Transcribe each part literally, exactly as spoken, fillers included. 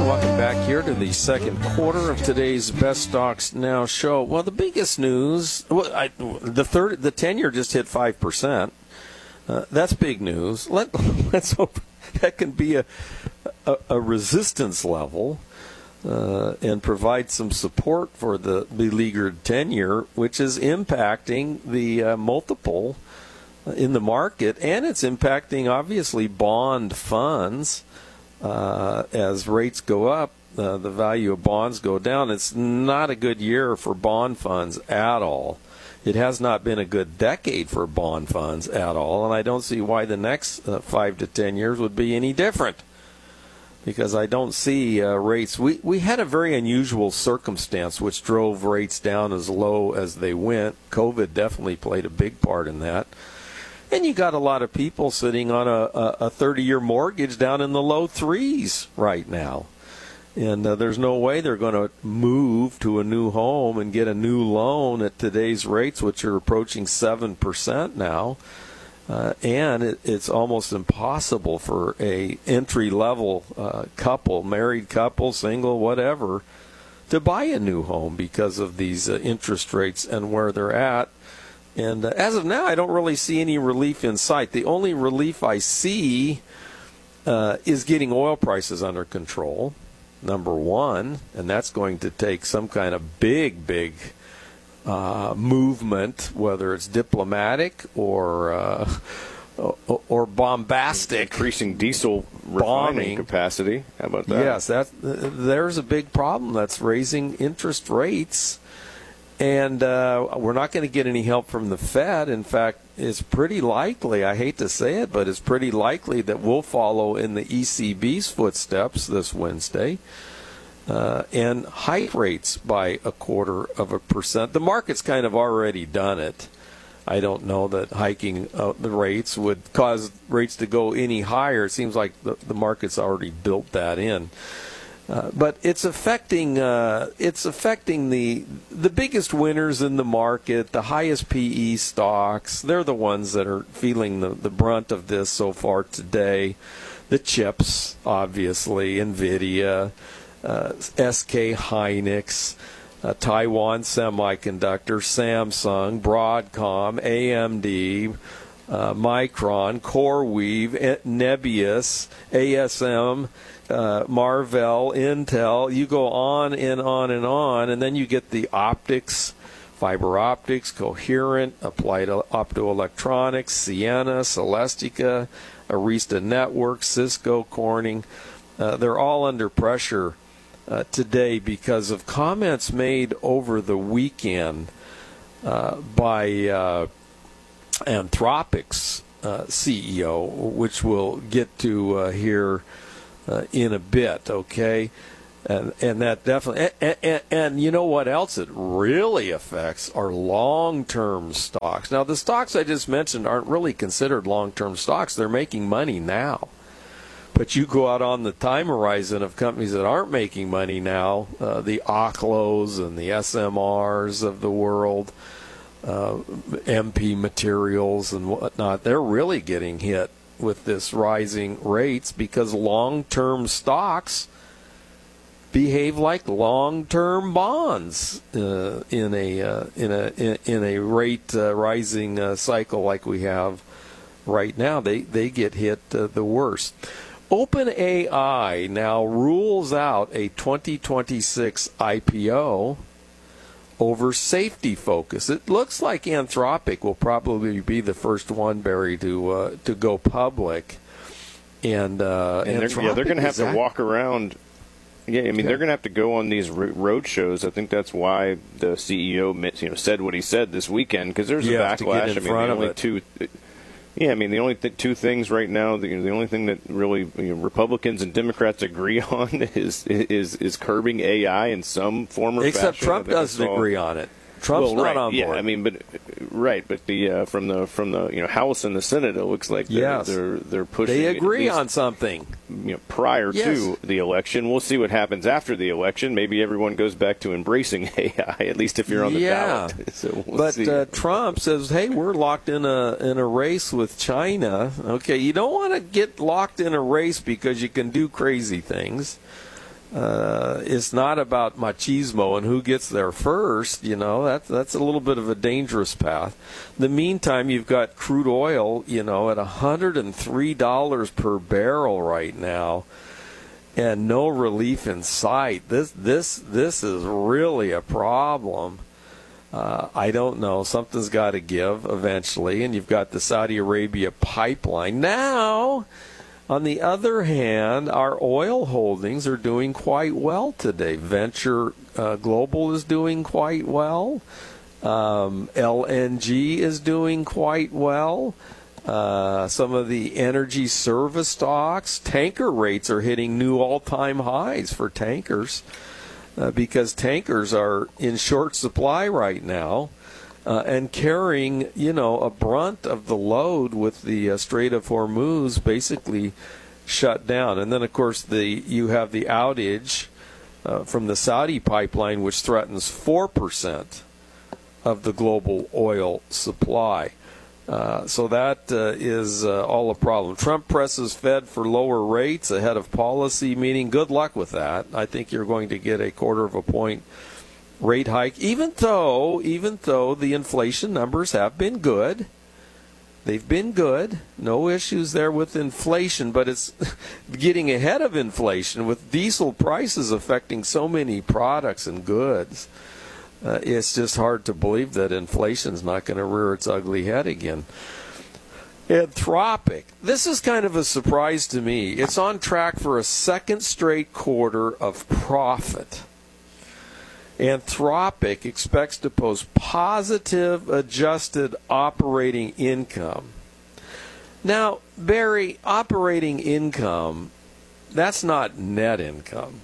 Welcome back here to the second quarter of today's Best Stocks Now show. Well, the biggest news, well, I, the third, the ten-year just hit five percent. Uh, that's big news. Let, let's hope that can be a, a, a resistance level uh, and provide some support for the beleaguered ten-year, which is impacting the uh, multiple in the market, and it's impacting, obviously, bond funds. Uh, as rates go up, uh, the value of bonds go down. It's not a good year for bond funds at all. It has not been a good decade for bond funds at all, and I don't see why the next uh, five to ten years would be any different, because I don't see uh, rates. We, we had a very unusual circumstance which drove rates down as low as they went. COVID definitely played a big part in that. And you got a lot of people sitting on a thirty-year mortgage down in the low threes right now. And uh, there's no way they're going to move to a new home and get a new loan at today's rates, which are approaching seven percent now. Uh, and it, it's almost impossible for a entry-level uh, couple, married couple, single, whatever, to buy a new home because of these uh, interest rates and where they're at. And uh, as of now, I don't really see any relief in sight. The only relief I see uh, is getting oil prices under control, number one, and that's going to take some kind of big, big uh, movement, whether it's diplomatic or uh, or, or bombastic. Increasing diesel refining bombing capacity. How about that? Yes, that, there's a big problem that's raising interest rates. And uh, we're not going to get any help from the Fed. In fact, it's pretty likely, I hate to say it, but it's pretty likely that we'll follow in the E C B's footsteps this Wednesday uh, and hike rates by a quarter of a percent. The market's kind of already done it. I don't know that hiking uh, the rates would cause rates to go any higher. It seems like the, the market's already built that in. Uh, but it's affecting uh, it's affecting the the biggest winners in the market, the highest P E stocks. They're the ones that are feeling the, the brunt of this so far today. The chips, obviously, NVIDIA, uh, S K Hynix, uh, Taiwan Semiconductor, Samsung, Broadcom, A M D, uh, Micron, CoreWeave, Nebius, A S M. Uh, Marvell, Intel, you go on and on and on, and then you get the optics, fiber optics, Coherent, Applied Optoelectronics, Ciena, Celestica, Arista Networks, Cisco, Corning. Uh, they're all under pressure uh, today because of comments made over the weekend uh, by uh, Anthropic's uh, C E O, which we'll get to uh, here Uh, in a bit, okay, and and that definitely, and, and, and you know what else it really affects are long-term stocks. Now, the stocks I just mentioned aren't really considered long-term stocks; they're making money now. But you go out on the time horizon of companies that aren't making money now, uh, the Oklos and the S M Rs of the world, uh, M P Materials and whatnot, they're really getting hit with this rising rates because long-term stocks behave like long-term bonds uh, in a uh, in a in, in a rate uh, rising uh, cycle like we have right now. They they get hit uh, the worst. OpenAI now rules out a twenty twenty-six I P O over safety focus. It looks like Anthropic will probably be the first one, Barry, to uh, to go public. And, uh, and they're, yeah, they're going to have to that? walk around. Yeah, I mean, yeah. they're going to have to go on these road shows. I think that's why the C E O, you know, said what he said this weekend, because there's you a backlash. I mean, the only it. two. Yeah, I mean, the only th- two things right now, the, the only thing that really you know, Republicans and Democrats agree on is is is curbing A I in some form or Except fashion. Trump doesn't all, agree on it. Trump's well, not right, on board. Yeah, I mean, but right, but the uh, from the from the you know House and the Senate, it looks like they're yes. they're, they're pushing. They agree least, on something. You know, prior yes. to the election, we'll see what happens after the election. Maybe everyone goes back to embracing A I, at least if you're on the yeah. ballot. So we'll but see. Uh, Trump says, "Hey, we're locked in a in a race with China." Okay, you don't want to get locked in a race because you can do crazy things. Uh, it's not about machismo and who gets there first. You know, that's that's a little bit of a dangerous path. In the meantime, you've got crude oil, you know, at one hundred three dollars per barrel right now, and no relief in sight. This this this is really a problem. Uh, I don't know. Something's got to give eventually, and you've got the Saudi Arabia pipeline now. On the other hand, our oil holdings are doing quite well today. Venture uh, Global is doing quite well. Um, L N G is doing quite well. Uh, some of the energy service stocks, tanker rates are hitting new all-time highs for tankers uh, because tankers are in short supply right now. Uh, and carrying, you know, a brunt of the load with the uh, Strait of Hormuz basically shut down. And then, of course, the you have the outage uh, from the Saudi pipeline, which threatens four percent of the global oil supply. Uh, so that uh, is uh, all a problem. Trump presses Fed for lower rates ahead of policy meeting. Good luck with that. I think you're going to get a quarter of a point rate hike, even though even though the inflation numbers have been good. They've been good. No issues there with inflation, but it's getting ahead of inflation with diesel prices affecting so many products and goods. Uh, it's just hard to believe that inflation's not going to rear its ugly head again. Anthropic. This is kind of a surprise to me. It's on track for a second straight quarter of profit. Anthropic expects to post positive adjusted operating income. Now, Barry, operating income, that's not net income.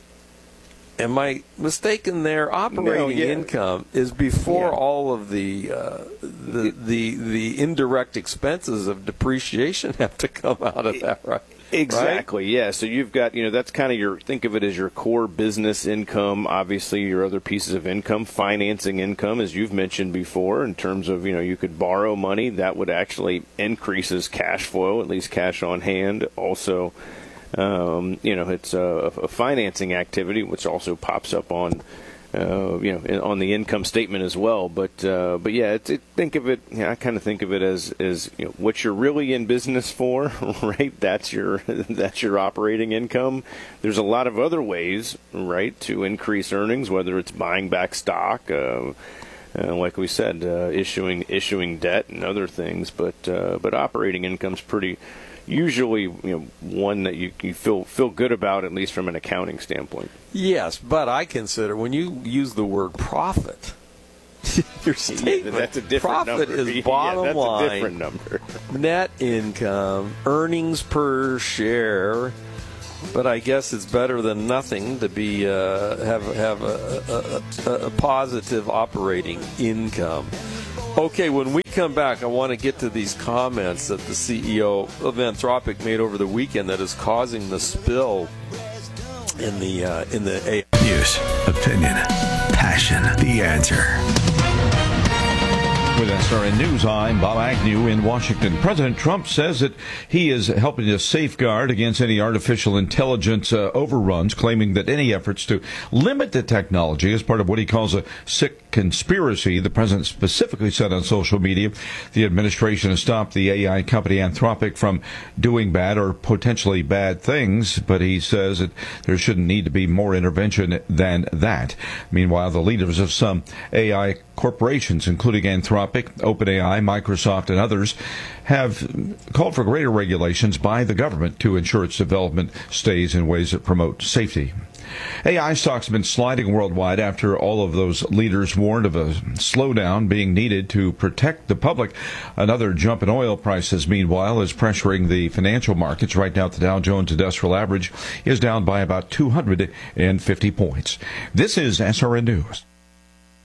Am I mistaken there? Operating no, yeah. income is before yeah. all of the, uh, the the the indirect expenses of depreciation have to come out of that, right? Exactly, right? yeah. So you've got, you know, that's kind of your, think of it as your core business income, obviously your other pieces of income, financing income, as you've mentioned before, in terms of, you know, you could borrow money, that would actually increases cash flow, at least cash on hand. Also, um, you know, it's a, a financing activity, which also pops up on, Uh, you know, on the income statement as well, but uh, but yeah, it's, it, think of it. You know, I kind of think of it as as you know, what you're really in business for, right? That's your that's your operating income. There's a lot of other ways, right, to increase earnings, whether it's buying back stock, uh, uh, like we said, uh, issuing issuing debt and other things. But uh, but operating income's pretty. Usually, you know, one that you, you feel feel good about, at least from an accounting standpoint. Yes, but I consider when you use the word profit, your statement, yeah, that's a different profit number. is bottom yeah, that's line, a different number. net income, earnings per share. But I guess it's better than nothing to be uh, have have a, a, a, a positive operating income. Okay, when we come back, I want to get to these comments that the C E O of Anthropic made over the weekend that is causing the spill in the uh, in the A I. News, opinion, passion. The Answer. With S R N News, I'm Bob Agnew in Washington. President Trump says that he is helping to safeguard against any artificial intelligence uh, overruns, claiming that any efforts to limit the technology is part of what he calls a sick conspiracy. The president specifically said on social media the administration has stopped the A I company Anthropic from doing bad or potentially bad things, but he says that there shouldn't need to be more intervention than that. Meanwhile, the leaders of some A I corporations, including Anthropic, OpenAI, Microsoft, and others, have called for greater regulations by the government to ensure its development stays in ways that promote safety. A I stocks have been sliding worldwide after all of those leaders warned of a slowdown being needed to protect the public. Another jump in oil prices, meanwhile, is pressuring the financial markets. Right now, the Dow Jones Industrial Average is down by about two hundred fifty points. This is S R N News.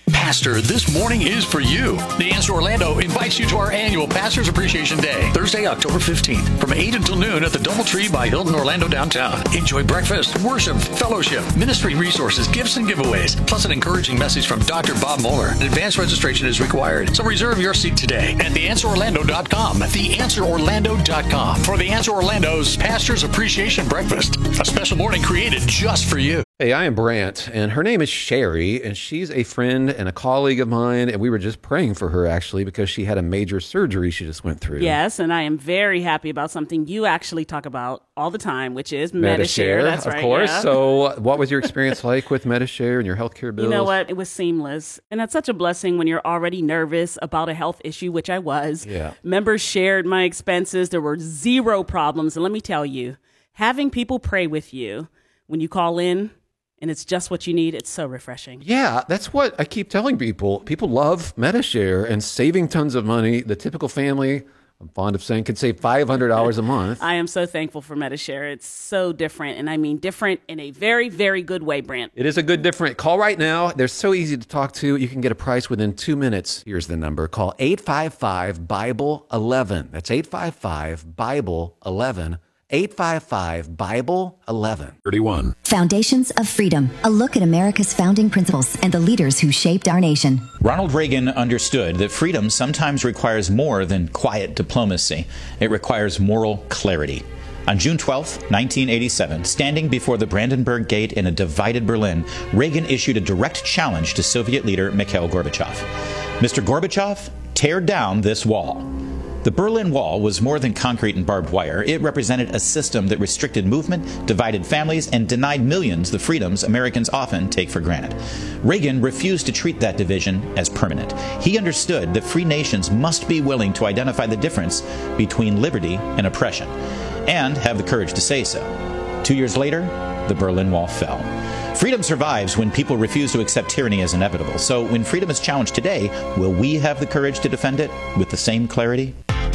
Pastor, this morning is for you. The Answer Orlando invites you to our annual Pastor's Appreciation Day, Thursday, October fifteenth, from eight until noon at the DoubleTree by Hilton Orlando downtown. Enjoy breakfast, worship, fellowship, ministry resources, gifts, and giveaways, plus an encouraging message from Doctor Bob Moeller. Advanced registration is required, so reserve your seat today at the answer orlando dot com. the answer orlando dot com for the Answer Orlando's Pastor's Appreciation Breakfast, a special morning created just for you. Hey, I am Brant, and her name is Sherry, and she's a friend and a colleague of mine, and we were just praying for her, actually, because she had a major surgery she just went through. Yes, and I am very happy about something you actually talk about all the time, which is Medi-Share. Medi-Share, That's of right, course. yeah. So what was your experience like with Medi-Share and your healthcare bills? You know what? It was seamless, and that's such a blessing when you're already nervous about a health issue, which I was. Yeah. Members shared my expenses. There were zero problems, and let me tell you, having people pray with you when you call in, and it's just what you need, it's so refreshing. Yeah, that's what I keep telling people. People love Medi-Share and saving tons of money. The typical family, I'm fond of saying, could save five hundred dollars a month. I am so thankful for Medi-Share. It's so different, and I mean different in a very, very good way, Brant. It is a good different. Call right now. They're so easy to talk to. You can get a price within two minutes. Here's the number. Call eight five five, Bible eleven. That's eight five five, Bible eleven. eight five five, Bible eleven. thirty-one. Foundations of Freedom, a look at America's founding principles and the leaders who shaped our nation. Ronald Reagan understood that freedom sometimes requires more than quiet diplomacy. It requires moral clarity. On June twelfth, nineteen eighty-seven, standing before the Brandenburg Gate in a divided Berlin, Reagan issued a direct challenge to Soviet leader Mikhail Gorbachev. Mister Gorbachev, tear down this wall. The Berlin Wall was more than concrete and barbed wire. It represented a system that restricted movement, divided families, and denied millions the freedoms Americans often take for granted. Reagan refused to treat that division as permanent. He understood that free nations must be willing to identify the difference between liberty and oppression, and have the courage to say so. Two years later, the Berlin Wall fell. Freedom survives when people refuse to accept tyranny as inevitable. So when freedom is challenged today, will we have the courage to defend it with the same clarity?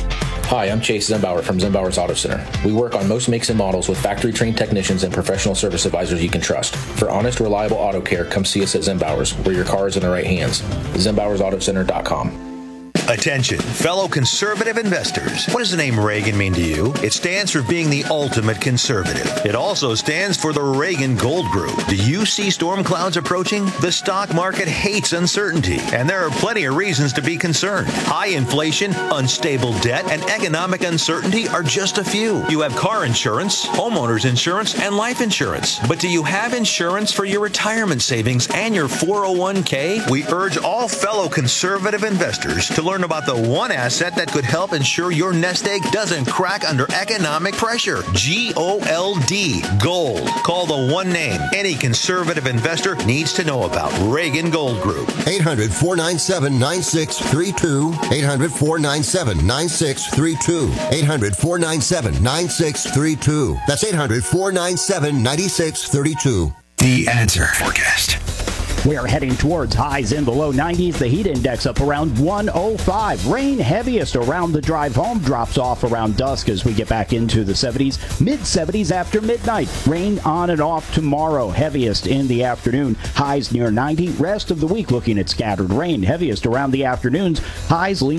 Hi, I'm Chase Zembauer from Zembauer's Auto Center. We work on most makes and models with factory-trained technicians and professional service advisors you can trust. For honest, reliable auto care, come see us at Zembauer's, where your car is in the right hands. Zembauers Auto Center dot com. Attention, fellow conservative investors. What does the name Reagan mean to you? It stands for being the ultimate conservative. It also stands for the Reagan Gold Group. Do you see storm clouds approaching? The stock market hates uncertainty, and there are plenty of reasons to be concerned. High inflation, unstable debt, and economic uncertainty are just a few. You have car insurance, homeowners insurance, and life insurance. But do you have insurance for your retirement savings and your four oh one k? We urge all fellow conservative investors to learn about the one asset that could help ensure your nest egg doesn't crack under economic pressure. G O L D, gold. Call the one name any conservative investor needs to know about. Reagan Gold Group. eight hundred, four nine seven, nine six three two. eight hundred, four nine seven, nine six three two. eight hundred, four nine seven, nine six three two. That's eight hundred, four nine seven, nine six three two. The Answer Forecast. We're heading towards highs in the low nineties. The heat index up around one oh five. Rain heaviest around the drive home, drops off around dusk as we get back into the seventies. mid seventies after midnight. Rain on and off tomorrow. Heaviest in the afternoon. Highs near ninety. Rest of the week looking at scattered rain. Heaviest around the afternoons. Highs lean